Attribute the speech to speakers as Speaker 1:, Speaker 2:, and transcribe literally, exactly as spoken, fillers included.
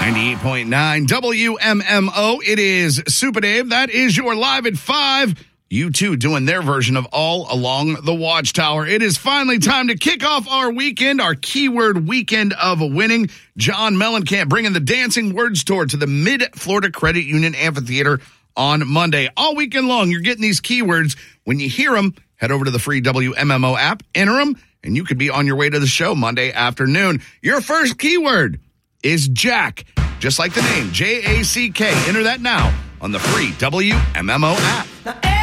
Speaker 1: ninety-eight point nine W M M O. It is Super Dave. That is your Live at five. You two doing their version of All Along the Watchtower. It is finally time to kick off our weekend, our keyword weekend of winning. John Mellencamp bringing the Dancing Words Tour to the Mid-Florida Credit Union Amphitheater on Monday. All weekend long, you're getting these keywords. When you hear them, head over to the free W M M O app, enter them, and you could be on your way to the show Monday afternoon. Your first keyword is Jack, just like the name, J A C K. Enter that now on the free W M M O app.
Speaker 2: Now,